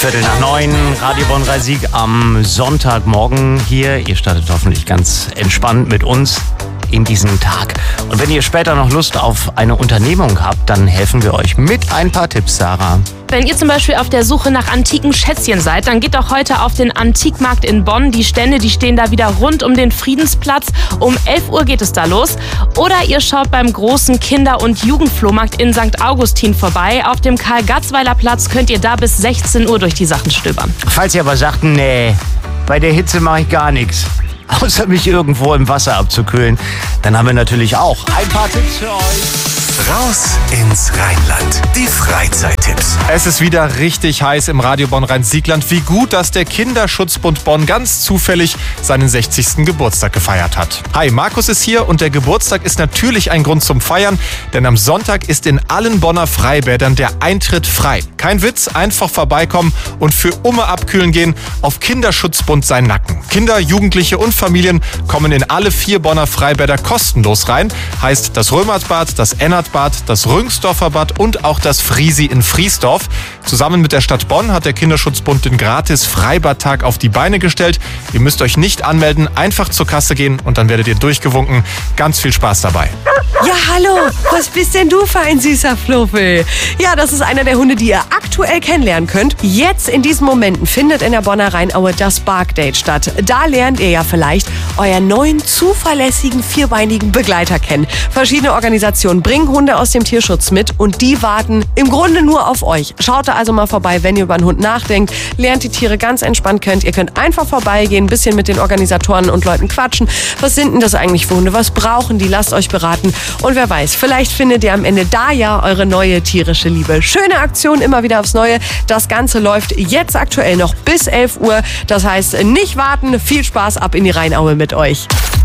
8:15, Radio Bonn Rhein-Sieg am Sonntagmorgen hier. Ihr startet hoffentlich ganz entspannt mit uns in diesen Tag. Und wenn ihr später noch Lust auf eine Unternehmung habt, dann helfen wir euch mit ein paar Tipps, Sarah. Wenn ihr zum Beispiel auf der Suche nach antiken Schätzchen seid, dann geht doch heute auf den Antikmarkt in Bonn. Die Stände, die stehen da wieder rund um den Friedensplatz. Um 11 Uhr geht es da los. Oder ihr schaut beim großen Kinder- und Jugendflohmarkt in St. Augustin vorbei. Auf dem Karl-Gatzweiler-Platz könnt ihr da bis 16 Uhr durch die Sachen stöbern. Falls ihr aber sagt, nee, bei der Hitze mache ich gar nichts, außer mich irgendwo im Wasser abzukühlen, dann haben wir natürlich auch ein paar Tipps für euch. Raus ins Rheinland. Die Freizeittipps. Es ist wieder richtig heiß im Radio Bonn Rhein-Siegland. Wie gut, dass der Kinderschutzbund Bonn ganz zufällig seinen 60. Geburtstag gefeiert hat. Hi, Markus ist hier und der Geburtstag ist natürlich ein Grund zum Feiern, denn am Sonntag ist in allen Bonner Freibädern der Eintritt frei. Kein Witz, einfach vorbeikommen und für Umme abkühlen gehen, auf Kinderschutzbund sein Nacken. Kinder, Jugendliche und Familien kommen in alle 4 Bonner Freibäder kostenlos rein. Heißt das Römersbad, das Ennertbad, das Rüngsdorfer Bad und auch das Friesi in Friesdorf. Zusammen mit der Stadt Bonn hat der Kinderschutzbund den gratis Freibadtag auf die Beine gestellt. Ihr müsst euch nicht anmelden, einfach zur Kasse gehen und dann werdet ihr durchgewunken. Ganz viel Spaß dabei. Ja, hallo, was bist denn du für ein süßer Fluffel? Ja, das ist einer der Hunde, die ihr aktuell kennenlernen könnt. Jetzt in diesen Momenten findet in der Bonner Rheinaue das Barkdate statt. Da lernt ihr ja vielleicht euren neuen, zuverlässigen, vierbeinigen Begleiter kennen. Verschiedene Organisationen bringen Hunde aus dem Tierschutz mit und die warten im Grunde nur auf euch. Schaut da also mal vorbei, wenn ihr über einen Hund nachdenkt. Lernt die Tiere ganz entspannt kennen. Ihr könnt einfach vorbeigehen, ein bisschen mit den Organisatoren und Leuten quatschen. Was sind denn das eigentlich für Hunde? Was brauchen die? Lasst euch beraten. Und wer weiß, vielleicht findet ihr am Ende da ja eure neue tierische Liebe. Schöne Aktion, immer wieder aufs Neue. Das Ganze läuft jetzt aktuell noch bis 11 Uhr. Das heißt, nicht warten. Viel Spaß, ab in die Rheinaue mit euch.